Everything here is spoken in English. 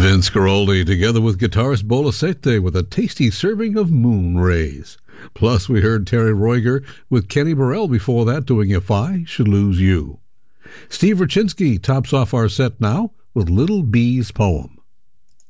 Vince Guaraldi together with guitarist Bolasete with a tasty serving of Moon Rays. Plus, we heard Terry Roiger with Kenny Burrell before that doing If I Should Lose You. Steve Raczynski tops off our set now with Little Bee's Poem.